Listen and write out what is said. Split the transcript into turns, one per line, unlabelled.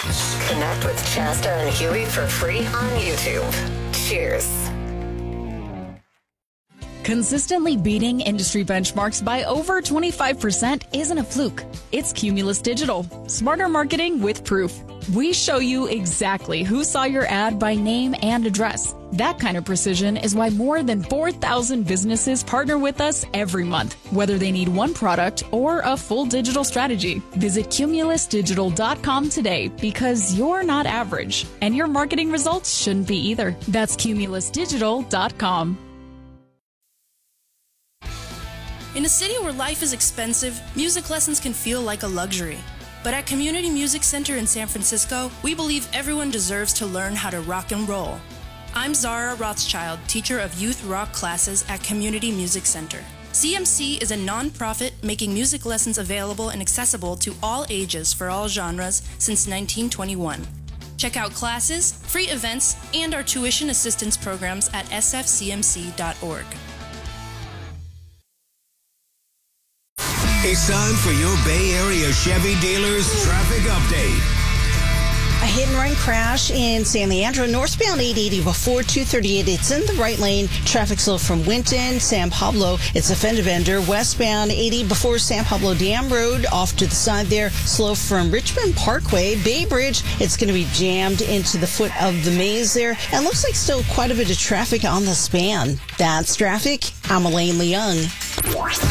Connect with Shasta and Huey for free on YouTube. Cheers.
Consistently beating industry benchmarks by over 25% isn't a fluke. It's Cumulus Digital. Smarter marketing with proof. We show you exactly who saw your ad by name and address. That kind of precision is why more than 4,000 businesses partner with us every month, whether they need one product or a full digital strategy. Visit cumulusdigital.com today because you're not average, and your marketing results shouldn't be either. That's cumulusdigital.com.
In a city where life is expensive, music lessons can feel like a luxury. But at Community Music Center in San Francisco, we believe everyone deserves to learn how to rock and roll. I'm Zara Rothschild, teacher of youth rock classes at Community Music Center. CMC is a non-profit making music lessons available and accessible to all ages for all genres since 1921. Check out classes, free events, and our tuition assistance programs at sfcmc.org.
It's time for your Bay Area Chevy dealers traffic update.
A hit-and-run crash in San Leandro, northbound 880 before 238. It's in the right lane. Traffic slow from Winton, San Pablo. It's a fender bender. Westbound 80 before San Pablo Dam Road. Off to the side there. Slow from Richmond Parkway. Bay Bridge, it's going to be jammed into the foot of the maze there. And looks like still quite a bit of traffic on the span. That's traffic. I'm Elaine Leung.